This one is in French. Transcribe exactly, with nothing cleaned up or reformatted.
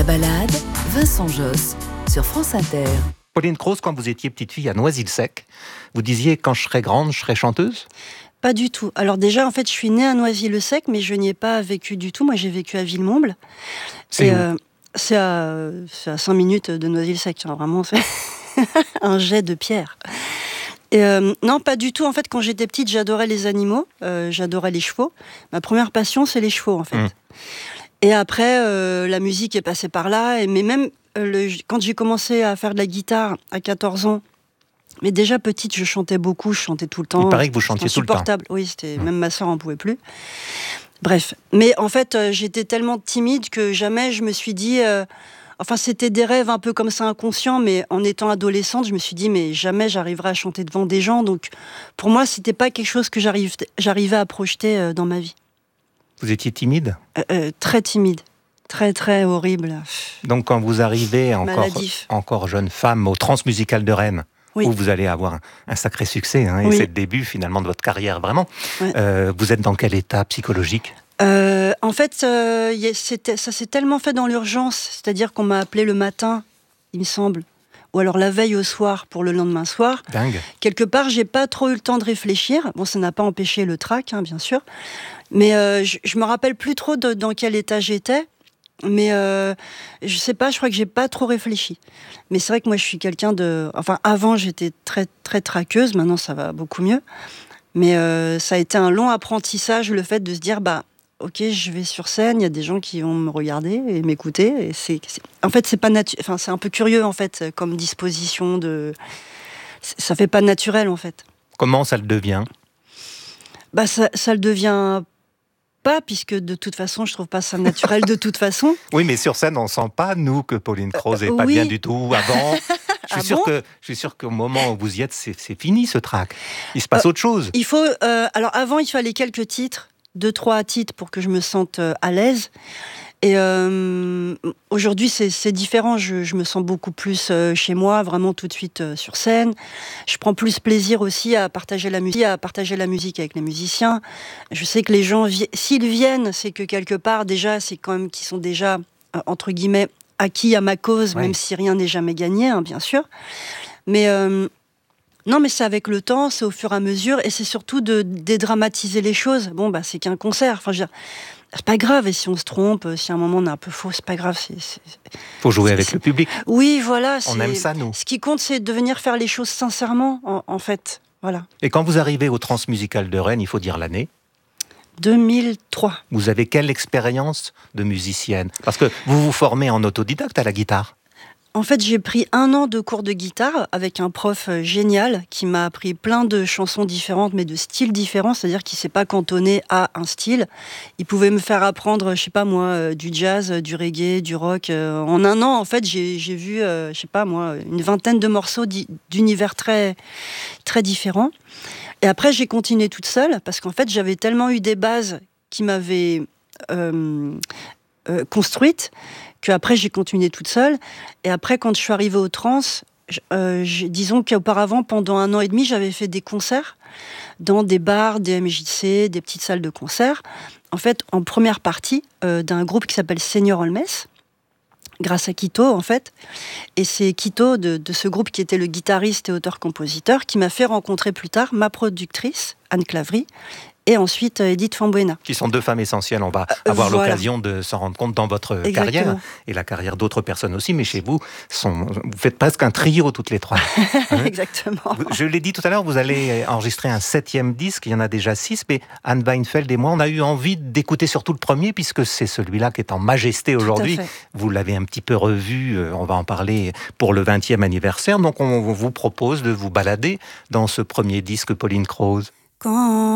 balade, Vincent Josse, sur France Inter. Pauline Croze, quand vous étiez petite fille à Noisy-le-Sec, vous disiez « quand je serai grande, je serai chanteuse ». Pas du tout. Alors déjà, en fait, je suis née à Noisy-le-Sec, mais je n'y ai pas vécu du tout. Moi, j'ai vécu à Villemomble. C'est Et, où euh, c'est à, c'est à cinq minutes de Noisy-le-Sec. Hein, vraiment, c'est un jet de pierre. Et euh, non, pas du tout. En fait, quand j'étais petite, j'adorais les animaux. Euh, j'adorais les chevaux. Ma première passion, c'est les chevaux, en fait. Mmh. Et après, euh, la musique est passée par là. Et, mais même euh, le, quand j'ai commencé à faire de la guitare à quatorze ans, mais déjà petite, je chantais beaucoup, je chantais tout le temps. Il paraît que vous chantiez tout le temps. Insupportable. Oui, c'était, mmh. Même ma sœur en pouvait plus. Bref. Mais en fait, euh, j'étais tellement timide que jamais je me suis dit... Euh, Enfin, c'était des rêves un peu comme ça inconscients, mais en étant adolescente, je me suis dit, mais jamais j'arriverai à chanter devant des gens. Donc, pour moi, c'était pas quelque chose que j'arrive, j'arrivais à projeter euh, dans ma vie. Vous étiez timide ? euh, euh, Très timide. Très, très horrible. Donc, quand vous arrivez encore, encore jeune femme au Transmusical de Rennes, oui. Où vous allez avoir un, un sacré succès, hein, et oui. C'est le début, finalement, de votre carrière, vraiment. Ouais. Euh, vous êtes dans quel état psychologique ? Euh, en fait, euh, c'était, ça s'est tellement fait dans l'urgence, c'est-à-dire qu'on m'a appelé le matin, il me semble, ou alors la veille au soir pour le lendemain soir. Dingue. Quelque part, j'ai pas trop eu le temps de réfléchir. Bon, ça n'a pas empêché le trac, hein, bien sûr, mais euh, je, je me rappelle plus trop de, dans quel état j'étais. Mais euh, je sais pas, je crois que j'ai pas trop réfléchi. Mais c'est vrai que moi, je suis quelqu'un de... Enfin, avant, j'étais très, très traqueuse. Maintenant, ça va beaucoup mieux. Mais euh, ça a été un long apprentissage, le fait de se dire, bah, ok, je vais sur scène, il y a des gens qui vont me regarder et m'écouter. Et c'est, c'est... En fait, c'est pas natu... enfin, c'est un peu curieux, en fait, comme disposition de... Ça fait pas naturel, en fait. Comment ça le devient ? Bah, ça, ça le devient... Pas, puisque de toute façon, je trouve pas ça naturel de toute façon. Oui, mais sur scène, on sent pas, nous, que Pauline Croze n'est euh, pas oui. bien du tout avant. Je suis, ah sûr bon que, je suis sûr qu'au moment où vous y êtes, c'est, c'est fini ce trac. Il se passe euh, autre chose. Il faut, euh, alors avant, il fallait quelques titres, deux, trois titres pour que je me sente euh, à l'aise. Et euh, aujourd'hui, c'est, c'est différent. Je, je me sens beaucoup plus euh, chez moi, vraiment tout de suite euh, sur scène. Je prends plus plaisir aussi à partager la musique, à partager la musique avec les musiciens. Je sais que les gens, vi- s'ils viennent, c'est que quelque part déjà, c'est quand même qu'ils sont déjà euh, entre guillemets acquis à ma cause, ouais. Même si rien n'est jamais gagné, hein, bien sûr. Mais euh, non, mais c'est avec le temps, c'est au fur et à mesure, et c'est surtout de dédramatiser les choses. Bon, bah, c'est qu'un concert. Enfin, je veux dire, c'est pas grave, et si on se trompe, si à un moment on est un peu faux, c'est pas grave. C'est, c'est... Faut jouer c'est, avec c'est... le public. Oui, voilà. On c'est... aime ça, nous. Ce qui compte, c'est de venir faire les choses sincèrement, en, en fait. Voilà. Et quand vous arrivez au Transmusical de Rennes, il faut dire l'année. deux mille trois. Vous avez quelle expérience de musicienne ? Parce que vous vous formez en autodidacte à la guitare. En fait, j'ai pris un an de cours de guitare avec un prof génial qui m'a appris plein de chansons différentes, mais de styles différents, c'est-à-dire qu'il ne s'est pas cantonné à un style. Il pouvait me faire apprendre, je sais pas moi, du jazz, du reggae, du rock. En un an, en fait, j'ai, j'ai vu, je sais pas moi, une vingtaine de morceaux d'univers très, très différents. Et après, j'ai continué toute seule, parce qu'en fait, j'avais tellement eu des bases qui m'avaient euh, euh, construite, qu'après j'ai continué toute seule. Et après, quand je suis arrivée au trans, euh, disons qu'auparavant, pendant un an et demi, j'avais fait des concerts dans des bars, des M J C, des petites salles de concert. En fait, en première partie euh, d'un groupe qui s'appelle Senior Olmes, grâce à Quito, en fait. Et c'est Quito, de, de ce groupe, qui était le guitariste et auteur-compositeur, qui m'a fait rencontrer plus tard ma productrice, Anne Clavry, et ensuite Edith Fambuena. Qui sont deux femmes essentielles, on va avoir voilà. l'occasion de s'en rendre compte dans votre Exactement. carrière, et la carrière d'autres personnes aussi, mais chez vous, sont, vous faites presque un trio toutes les trois. Hein Exactement. Je l'ai dit tout à l'heure, vous allez enregistrer un septième disque, il y en a déjà six, mais Anne Weinfeld et moi, on a eu envie d'écouter surtout le premier, puisque c'est celui-là qui est en majesté aujourd'hui. Vous l'avez un petit peu revu, on va en parler pour le vingtième anniversaire, donc on vous propose de vous balader dans ce premier disque, Pauline Croze. Quand